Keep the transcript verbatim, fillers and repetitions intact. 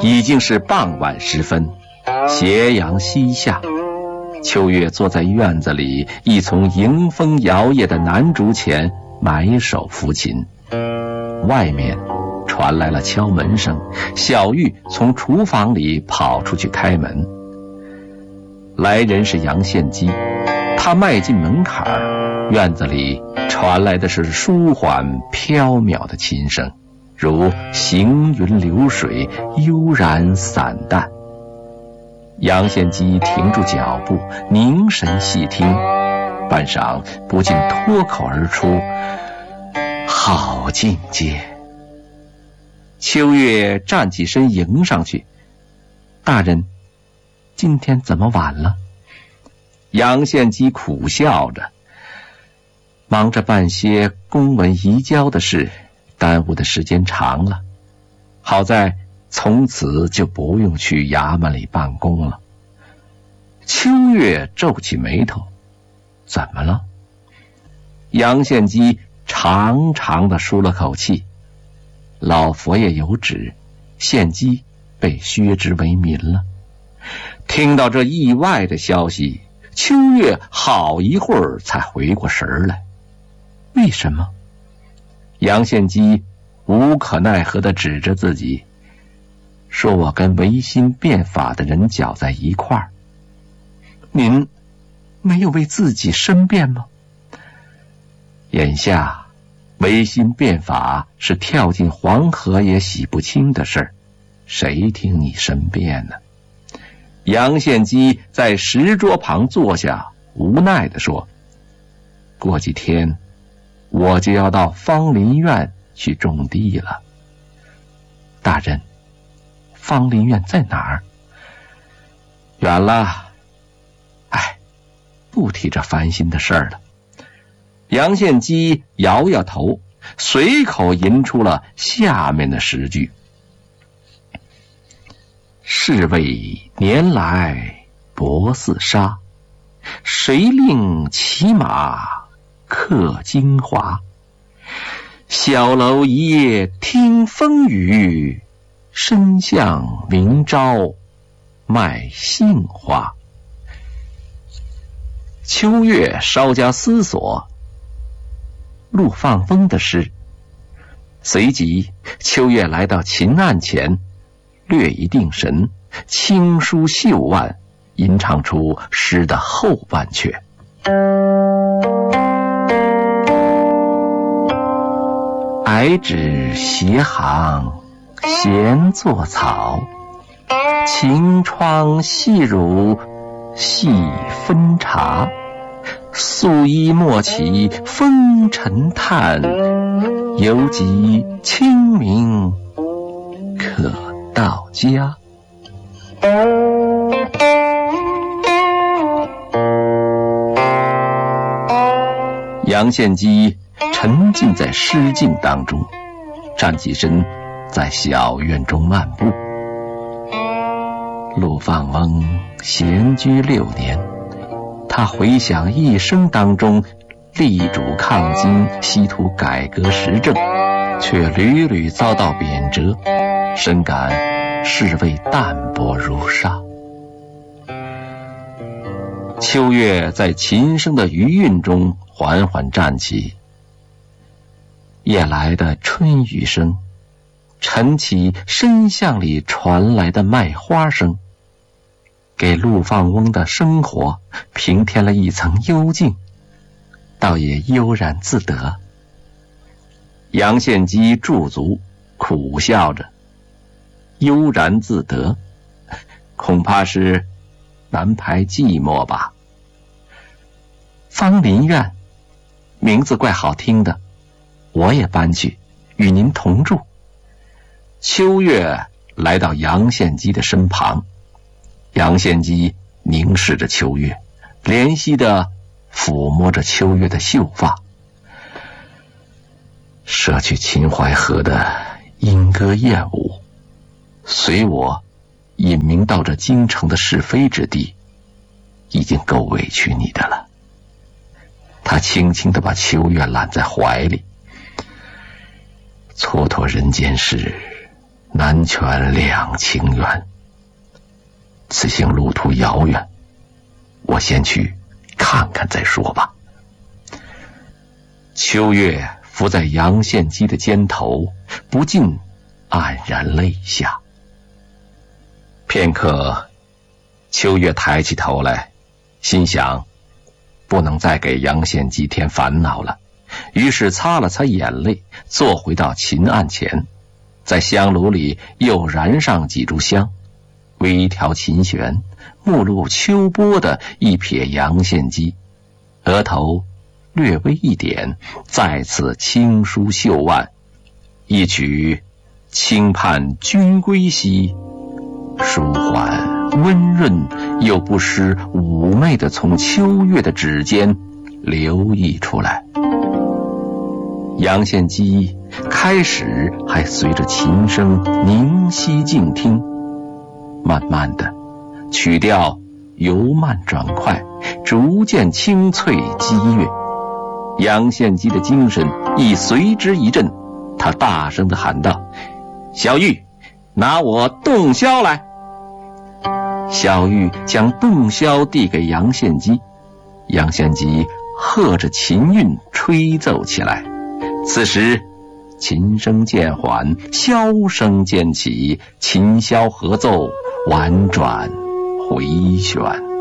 已经是傍晚时分，斜阳西下。秋月坐在院子里一丛迎风摇曳的楠竹前埋首抚琴。外面传来了敲门声，小玉从厨房里跑出去开门。来人是杨献基，他迈进门槛儿，院子里传来的是舒缓飘渺的琴声，如行云流水，悠然散淡。杨献基停住脚步，凝神细听，半晌不禁脱口而出：好境界。秋月站起身迎上去：大人，今天怎么晚了？杨献基苦笑着：忙着办些公文移交的事，耽误的时间长了。好在从此就不用去衙门里办公了。秋月皱起眉头：怎么了？杨献基长长的舒了口气：老佛爷有旨，献基被削职为民了。听到这意外的消息，秋月好一会儿才回过神来。为什么？杨献基无可奈何地指着自己，说我跟维新变法的人搅在一块儿。您没有为自己申辩吗？眼下维新变法是跳进黄河也洗不清的事儿，谁听你申辩呢？杨献基在石桌旁坐下，无奈地说：过几天我就要到芳林院去种地了。大人，芳林院在哪儿？远了。哎，不提这烦心的事儿了。杨献基摇摇头，随口吟出了下面的十句：是谓年来薄似纱，谁令骑马刻精华？小楼一夜听风雨，深巷明朝卖杏花。秋月稍加思索，陆放翁的诗。随即秋月来到琴案前，略一定神，轻舒袖腕，吟唱出诗的后半阙。矮纸斜行闲作草，晴窗细乳细分茶。素衣莫起风尘叹，犹及清明可到家。杨献基沉浸在诗境当中，站起身在小院中漫步。陆放翁闲居六年，他回想一生当中力主抗金，希图改革时政，却屡屡遭到贬谪，深感士味淡薄如沙。秋月在琴声的余韵中缓缓站起，夜来的春雨声晨起深巷里传来的卖花声，给陆放翁的生活平添了一层幽静，倒也悠然自得。杨献基驻足，苦笑着：悠然自得，恐怕是难排寂寞吧。芳林院，名字怪好听的，我也搬去与您同住。秋月来到杨献基的身旁，杨献基凝视着秋月，怜惜地抚摸着秋月的秀发。舍去秦淮河的莺歌燕舞，随我隐名到这京城的是非之地，已经够委屈你的了。他轻轻地把秋月揽在怀里，蹉跎人间事，难三泉两清远，此行路途遥远，我先去看看再说吧。秋月伏在杨献基的肩头，不禁黯然泪下。片刻，秋月抬起头来，心想不能再给杨献基添烦恼了，于是擦了擦眼泪，坐回到琴案前，在香炉里又燃上几炷香，微调琴弦，目露秋波的一瞥杨献基，额头略微一点，再次轻舒袖腕，一曲轻盼君归兮，舒缓温润又不失妩媚的从秋月的指尖流溢出来。杨献基开始还随着琴声凝息静听，慢慢的曲调由慢转快，逐渐清脆激越。杨献基的精神亦随之一振，他大声地喊道：小玉，拿我洞箫来。小玉将洞箫递给杨献基，杨献基和着琴韵吹奏起来。此时琴声渐缓，箫声渐起，琴箫合奏，婉转回旋。